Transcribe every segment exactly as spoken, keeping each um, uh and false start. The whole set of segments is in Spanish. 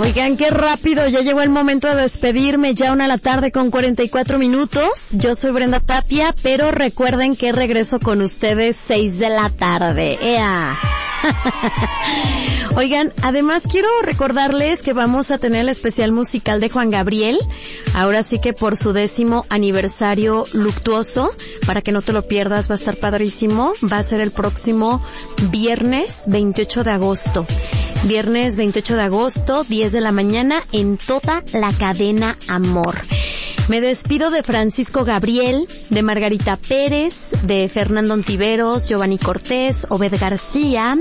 Oigan, qué rápido, ya llegó el momento de despedirme, ya una de la tarde con cuarenta y cuatro minutos. Yo soy Brenda Tapia, pero recuerden que regreso con ustedes seis de la tarde. ¡Ea! Oigan, además quiero recordarles que vamos a tener el especial musical de Juan Gabriel, ahora sí que por su décimo aniversario luctuoso, para que no te lo pierdas, va a estar padrísimo, va a ser el próximo viernes veintiocho de agosto. Viernes veintiocho de agosto, diez de la mañana, en toda la cadena Amor. Me despido de Francisco Gabriel, de Margarita Pérez, de Fernando Ontiveros, Giovanni Cortés, Obed García,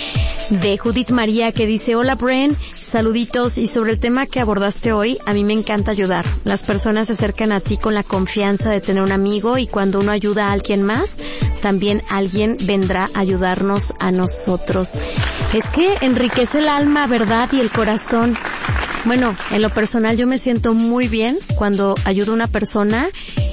de Judith María que dice, hola Bren, saluditos, y sobre el tema que abordaste hoy, a mí me encanta ayudar. Las personas se acercan a ti con la confianza de tener un amigo, y cuando uno ayuda a alguien más, también alguien vendrá a ayudarnos a nosotros. Es que enriquece el alma, ¿verdad? Y el corazón. Bueno, en lo personal yo me siento muy bien cuando ayudo a una persona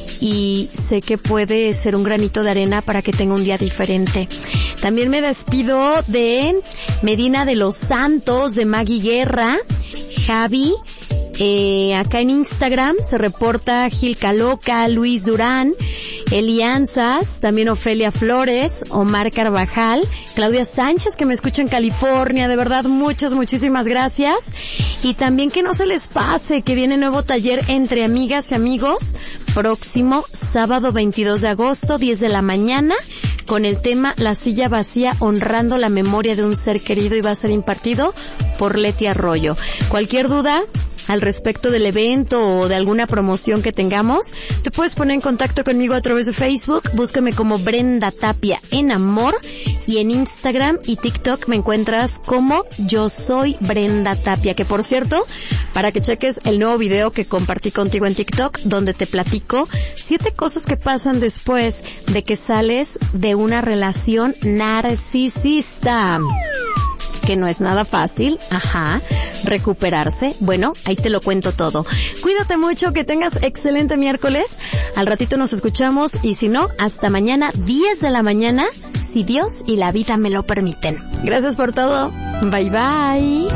y sé que puede ser un granito de arena para que tenga un día diferente. También me despido de Medina de los Santos, de Maggie Guerra, Javi, eh, acá en Instagram se reporta Gil Caloca, Luis Durán, Elianzas, también Ofelia Flores, Omar Carvajal, Claudia Sánchez que me escucha en California, de verdad muchas, muchísimas gracias. Y también que no se les pase que viene nuevo taller entre amigas y amigos, próximo sábado veintidós de agosto, diez de la mañana, con el tema La silla vacía, honrando la memoria de un ser querido, y va a ser impartido por Leti Arroyo. Cualquier duda al respecto del evento o de alguna promoción que tengamos, te puedes poner en contacto conmigo a través de Facebook, búscame como Brenda Tapia en Amor, y en Instagram y TikTok me encuentras como Yo Soy Brenda Tapia, que por cierto, para que cheques el nuevo video que compartí contigo en TikTok, donde te platico siete cosas que pasan después de que sales de una relación narcisista, que no es nada fácil, ajá, recuperarse. Bueno, ahí te lo cuento todo. Cuídate mucho, que tengas excelente miércoles. Al ratito nos escuchamos, y si no, hasta mañana, diez de la mañana, si Dios y la vida me lo permiten. Gracias por todo. Bye bye.